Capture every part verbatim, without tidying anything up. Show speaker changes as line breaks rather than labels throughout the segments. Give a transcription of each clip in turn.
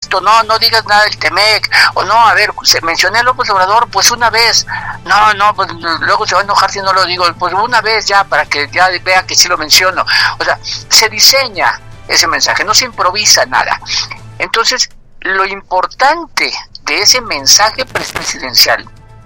esto, no, no digas nada del Temec, o no, a ver, se mencioné a López Obrador, pues una vez, no, no, pues luego se va a enojar si no lo digo, pues una vez ya, para que ya vea que sí lo menciono. O sea, se diseña ese mensaje, no se improvisa nada. Entonces, lo importante de ese mensaje presidencial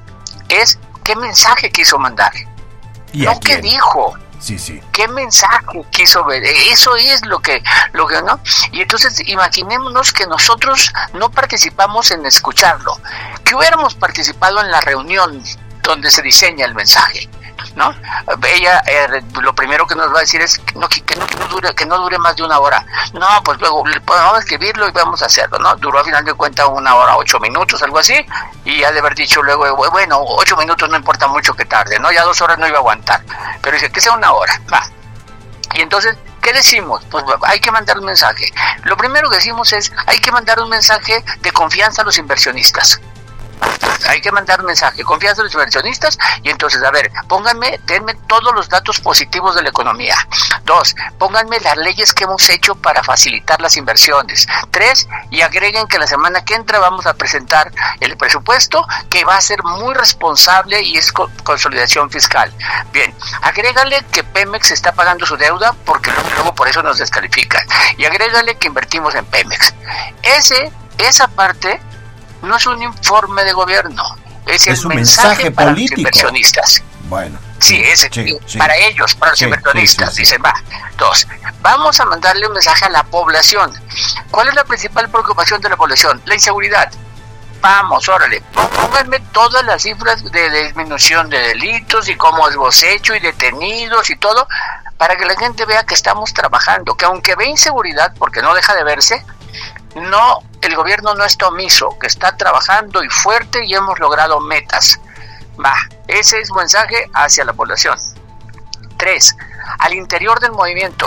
es qué mensaje quiso mandar, no qué dijo.
Sí, sí.
¿Qué mensaje quiso ver? Eso es lo que, lo que, ¿no? Y entonces imaginémonos que nosotros no participamos en escucharlo, que hubiéramos participado en la reunión donde se diseña el mensaje, ¿no? Ella, eh, lo primero que nos va a decir es que no, que, que, no, que no dure, que no dure más de una hora. No, pues luego vamos a escribirlo y vamos a hacerlo, ¿no? Duró a final de cuentas una hora, ocho minutos, algo así, y ha de haber dicho luego, bueno, ocho minutos no importa mucho que tarde, ¿no? Ya dos horas no iba a aguantar, pero dice que sea una hora, va. Y entonces, ¿qué decimos? Pues hay que mandar un mensaje. Lo primero que decimos es, hay que mandar un mensaje de confianza a los inversionistas. Hay que mandar un mensaje, confianza a los inversionistas, y entonces, a ver, pónganme, denme todos los datos positivos de la economía. Dos, pónganme las leyes que hemos hecho para facilitar las inversiones. Tres, y agreguen que la semana que entra vamos a presentar el presupuesto, que va a ser muy responsable y es co- consolidación fiscal. Bien, agrégale que Pemex está pagando su deuda, porque luego por eso nos descalifican. Y agrégale que invertimos en Pemex. Ese, esa parte no es un informe de gobierno, es, es el un mensaje, mensaje para político. Los inversionistas.
Bueno.
Sí, es
sí, sí.
Para ellos, para los
sí,
inversionistas. Sí, sí, sí. Dicen, va. Dos, vamos a mandarle un mensaje a la población. ¿Cuál es la principal preocupación de la población? La inseguridad. Vamos, órale, pónganme todas las cifras de disminución de delitos y cómo hemos hecho y detenidos y todo, para que la gente vea que estamos trabajando, que aunque ve inseguridad, porque no deja de verse, no, el gobierno no está omiso, que está trabajando y fuerte y hemos logrado metas. Va, ese es mensaje hacia la población. Tres, al interior del movimiento.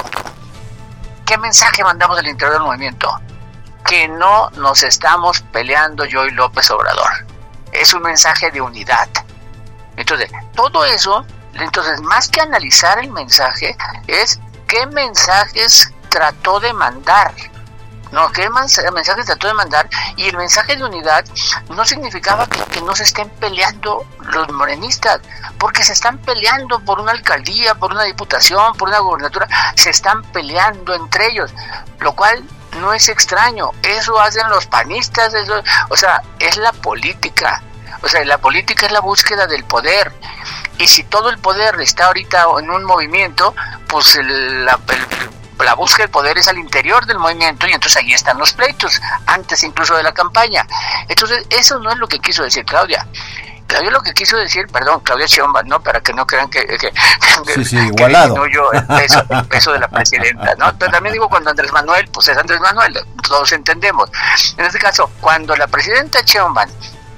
¿Qué mensaje mandamos al interior del movimiento? Que no nos estamos peleando yo y López Obrador. Es un mensaje de unidad. Entonces, todo eso, entonces, más que analizar el mensaje, es qué mensajes trató de mandar. No, ¿qué mensaje trató de mandar? Y el mensaje de unidad no significaba que, que no se estén peleando los morenistas, porque se están peleando por una alcaldía, por una diputación, por una gobernatura, se están peleando entre ellos, lo cual no es extraño, eso hacen los panistas, eso, o sea, es la política, o sea, la política es la búsqueda del poder, y si todo el poder está ahorita en un movimiento, pues el, la, el la búsqueda del poder es al interior del movimiento, y entonces ahí están los pleitos, antes incluso de la campaña. Entonces, eso no es lo que quiso decir Claudia. Claudia lo que quiso decir, perdón, Claudia Sheinbaum, ¿no? Para que no crean que, que,
sí, sí,
que
igualado.
disminuyo el peso, el peso de la presidenta, ¿no? Pero también digo, cuando Andrés Manuel, pues es Andrés Manuel, todos entendemos. En este caso, cuando la presidenta Sheinbaum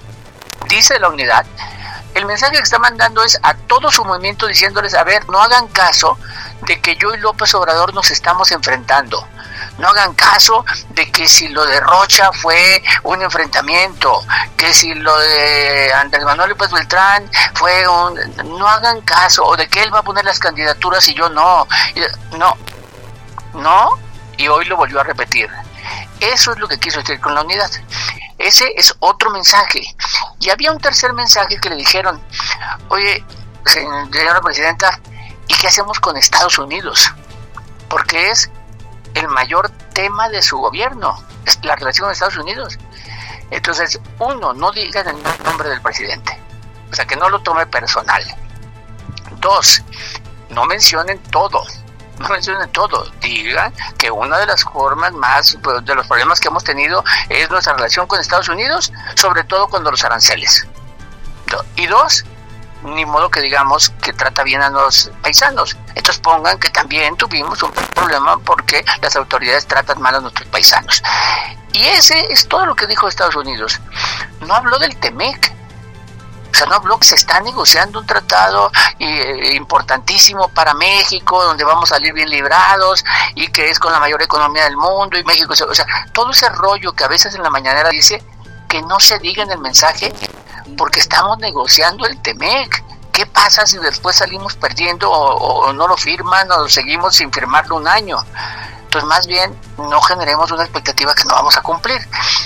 dice la unidad, el mensaje que está mandando es a todo su movimiento diciéndoles, a ver, no hagan caso de que yo y López Obrador nos estamos enfrentando. No hagan caso de que si lo de Rocha fue un enfrentamiento, que si lo de Andrés Manuel López Beltrán fue un... No hagan caso, o de que él va a poner las candidaturas y yo no. No, no, y hoy lo volvió a repetir. Eso es lo que quiso decir con la unidad. Ese es otro mensaje. Y había un tercer mensaje que le dijeron, oye, señora presidenta, ¿y qué hacemos con Estados Unidos? Porque es el mayor tema de su gobierno, es la relación con Estados Unidos. Entonces, uno, no digan el nombre del presidente, o sea, que no lo tome personal. Dos, no mencionen todo. No mencionen todo, digan que una de las formas más, de los problemas que hemos tenido es nuestra relación con Estados Unidos, sobre todo cuando los aranceles. Y dos, ni modo que digamos que trata bien a los paisanos. Entonces pongan que también tuvimos un problema porque las autoridades tratan mal a nuestros paisanos. Y ese es todo lo que dijo Estados Unidos. No habló del Temec. O sea, no habló que se está negociando un tratado eh, importantísimo para México, donde vamos a salir bien librados, y que es con la mayor economía del mundo, y México, o sea, todo ese rollo que a veces en la mañanera dice que no se diga en el mensaje, porque estamos negociando el Temec. ¿Qué pasa si después salimos perdiendo o, o no lo firman o seguimos sin firmarlo un año? Entonces, más bien, no generemos una expectativa que no vamos a cumplir.